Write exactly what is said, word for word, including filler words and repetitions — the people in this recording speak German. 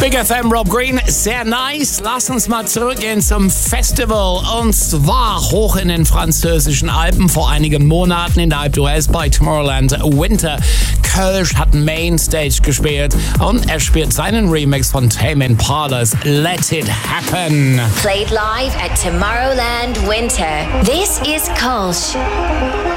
Big F M, Rob Green, sehr nice. Lass uns mal zurückgehen zum Festival. Und zwar hoch in den französischen Alpen vor einigen Monaten in der Alpe d'Huez bei Tomorrowland Winter. Kölsch hat Mainstage gespielt und er spielt seinen Remix von Tame Impala's Let It Happen. Played live at Tomorrowland Winter. This is Kölsch.